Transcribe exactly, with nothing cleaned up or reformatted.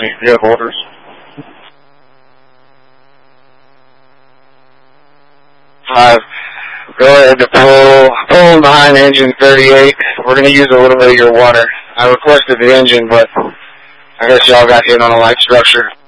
You have orders? Five. Go ahead to pull, pull behind engine thirty-eight. We're going to use a little bit of your water. I requested the engine, but I guess y'all got hit on a light structure.